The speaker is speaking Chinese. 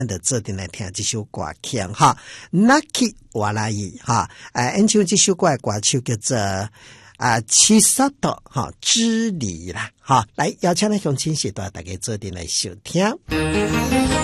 就做阵来听这首歌曲哈 ，Naki Walai 哈，演唱这首歌的歌曲叫做Chisato 哈之礼啦哈，来邀请咱乡亲时代大家做阵来收听。